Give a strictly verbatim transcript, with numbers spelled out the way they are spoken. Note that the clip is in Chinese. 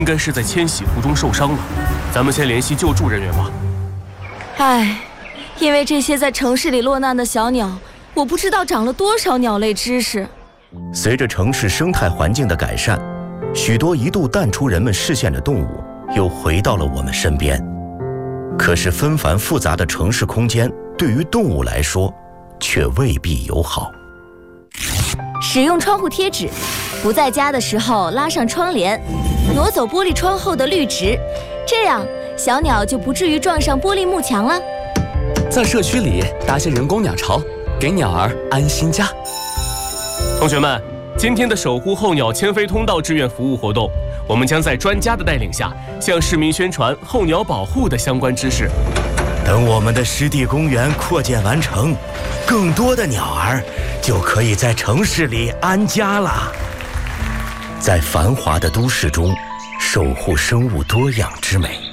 应该是在迁徙途中受伤了，咱们先联系救助人员吧。 唉，因为这些在城市里落难的小鸟，我不知道长了多少鸟类知识。 随着城市生态环境的改善，许多一度淡出人们视线的动物又回到了我们身边。可是纷繁复杂的城市空间对于动物来说却未必友好。 使用窗户贴纸，不在家的时候拉上窗帘，挪走玻璃窗后的绿植，这样小鸟就不至于撞上玻璃幕墙了。 在社区里搭些人工鸟巢，给鸟儿安心家。 同学们，今天的守护候鸟迁飞通道志愿服务活动，我们将在专家的带领下，向市民宣传候鸟保护的相关知识。 等我们的湿地公园扩建完成，更多的鸟儿就可以在城市里安家了。在繁华的都市中，守护生物多样之美。